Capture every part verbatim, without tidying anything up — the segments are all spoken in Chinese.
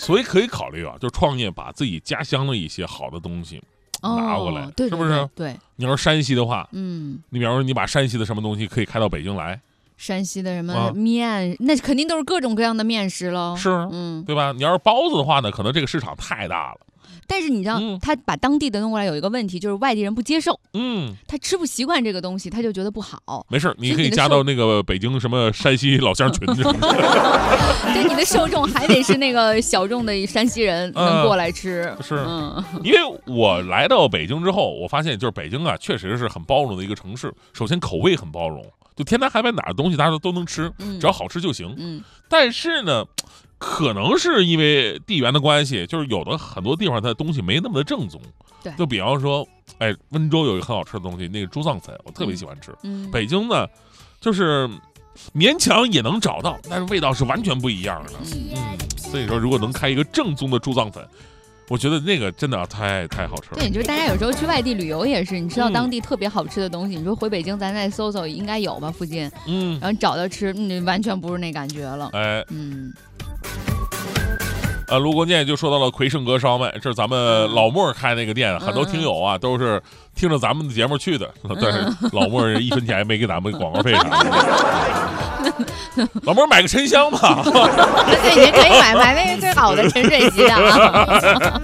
所以可以考虑啊，就创业把自己家乡的一些好的东西拿过来， 哦、对是不是？ 对， 你要是山西的话， 嗯， 你比方说你把山西的什么东西可以开到北京来， 山西的什么啊面，那肯定都是各种各样的面食喽。 是， 嗯， 对吧？你要是包子的话呢，可能这个市场太大了。 但是你知道， 嗯他把当地的弄过来有一个问题，就是外地人不接受， 嗯， 他吃不习惯这个东西，他就觉得不好。 没事，你可以加到那个北京什么山西老乡群什么的。 对，你的受众还得是那个小众的山西人能过来吃。 嗯、是， 嗯， 因为我来到北京之后，我发现就是北京啊，确实是很包容的一个城市。首先口味很包容，就天南海北哪儿的东西大家都能吃， 嗯、 只要好吃就行。 嗯， 但是呢。可能是因为地缘的关系，就是有的很多地方它的东西没那么的正宗。 对， 就比方说，哎，温州有一个很好吃的东西，那个猪脏粉，我特别喜欢吃。 嗯， 北京呢，就是勉强也能找到，但是味道是完全不一样的。 嗯， 嗯所以说，如果能开一个正宗的猪脏粉，我觉得那个真的太太好吃了。 对，就是大家有时候去外地旅游也是，你吃到当地特别好吃的东西，嗯、你说回北京咱再搜搜，应该有吧附近， 嗯， 然后找到吃，嗯，完全不是那感觉了。 哎， 嗯。 呃，卢国建就说到了奎盛阁烧麦，这是咱们老莫开那个店，嗯、很多听友啊都是听着咱们的节目去的，嗯、但是老莫一分钱没给咱们广告费啥的。老莫买个沉香吧， 对，您可以买买那个最好的沉水席的啊。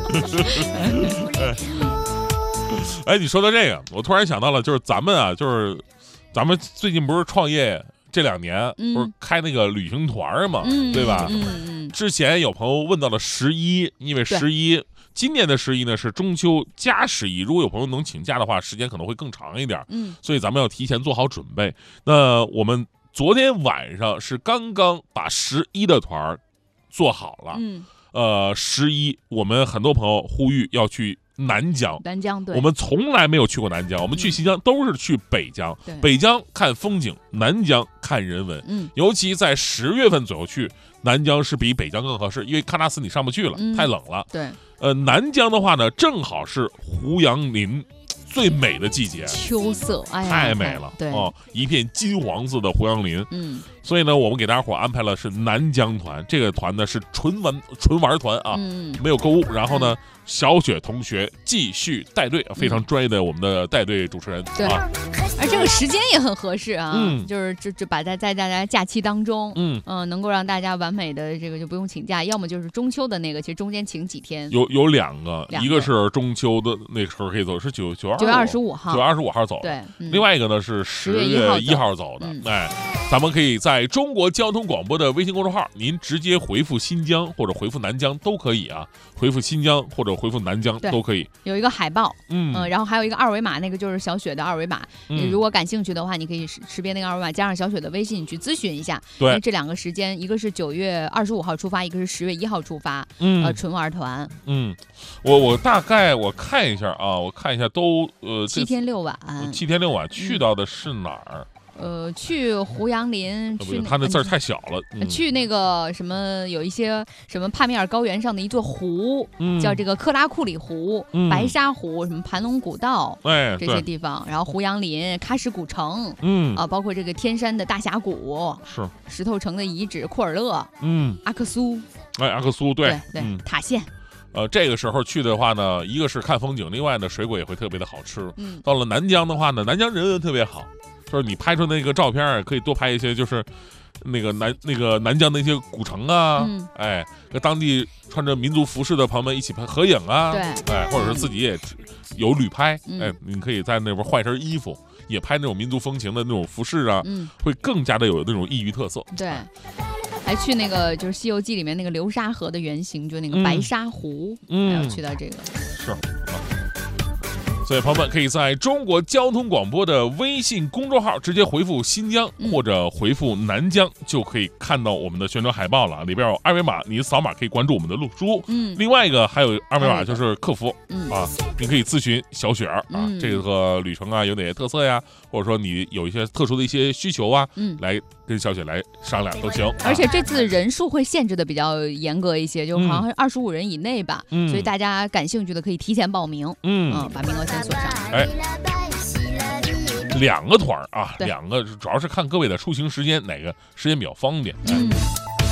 哎，你说到这个，我突然想到了，就是咱们啊，就是咱们最近不是创业。这两年不是开那个旅行团嘛， 嗯、 对吧？ 嗯嗯。 之前有朋友问到了十一，因为十一今年的十一呢是中秋加十一，如果有朋友能请假的话，时间可能会更长一点。 嗯， 所以咱们要提前做好准备。那我们昨天晚上是刚刚把十一的团做好了。 嗯， 呃，十一我们很多朋友呼吁要去。南疆， 南疆对， 我们从来没有去过南疆，我们去新疆都是去北疆， 嗯、 北疆看风景，南疆看人文。 嗯， 尤其在十月份左右去南疆是比北疆更合适，因为喀纳斯你上不去了， 嗯、 太冷了。 对， 呃，南疆的话呢，正好是胡杨林最美的季节， 秋色，哎呀， 太美了， 对哦，一片金黄色的胡杨林。 嗯， 所以呢，我们给大家伙安排了是南疆团，这个团呢是纯玩纯玩团啊， 嗯， 没有购物。然后呢，小雪同学继续带队，非常专业的我们的带队主持人。 对， 啊、 而这个时间也很合适啊， 嗯， 就是这这把在在大家假期当中， 嗯嗯、呃，能够让大家完美的这个就不用请假，要么就是中秋的那个，其实中间请几天。 有有两个， 两个一个是中秋的那时候可以走，是九九九月二十五号， 九月二十五号走。 对，嗯、 另外一个呢是十月一号走的。 嗯、 哎，咱们可以在中国交通广播的微信公众号，您直接回复新疆或者回复南疆都可以啊，回复新疆或者回复南疆都可以。 有一个海报， 嗯、 呃，然后还有一个二维码，那个就是小雪的二维码。 嗯、 你如果感兴趣的话，你可以识别那个二维码，加上小雪的微信，你去咨询一下。 对， 因为这两个时间，一个是九月二十五号出发，一个是十月一号出发。 嗯， 呃，纯玩团。 嗯，我我大概我看一下啊，我看一下都呃七天六晚。 七天六晚去到的是哪儿？ 呃，去胡杨林，去他那字儿太小了、 嗯。去那个什么，有一些什么帕米尔高原上的一座湖， 嗯、 叫这个克拉库里湖、 嗯、 白沙湖，什么盘龙古道， 哎， 这些地方。然后胡杨林、喀什古城， 嗯啊，包括这个天山的大峡谷， 是石头城的遗址库尔勒， 嗯， 阿克苏， 哎，阿克苏，对对对、 嗯， 塔县。 呃，这个时候去的话呢，一个是看风景，另外呢，水果也会特别的好吃。 嗯， 到了南疆的话呢，南疆人文特别好，就是你拍出那个照片可以多拍一些，就是那个南那个南疆的一些古城啊， 嗯、 哎，跟当地穿着民族服饰的朋友们一起拍合影啊， 对， 哎，或者是自己也有旅拍， 嗯、 哎，你可以在那边换一身衣服，也拍那种民族风情的那种服饰啊， 嗯， 会更加的有那种异域特色。 对。还去那个就是《西游记》里面那个流沙河的原型，就那个白沙湖，嗯，还要去到这个。 是。所以朋友们可以在中国交通广播的微信公众号直接回复新疆、 嗯、 或者回复南疆，就可以看到我们的宣传海报了，里边有二维码，你扫码可以关注我们的路书。 嗯， 另外一个还有二维码就是客服、 嗯、 啊，你可以咨询小雪啊、 嗯， 这个旅程啊有哪些特色呀，或者说你有一些特殊的一些需求啊， 嗯， 来跟小雪来商量都行。 而且这次人数会限制的比较严格一些，就好像是二十五人以内吧、 嗯， 所以大家感兴趣的可以提前报名， 嗯， 嗯，把名额先锁上。 哎。两个团啊，两个主要是看各位的出行时间，哪个时间比较方便。 嗯。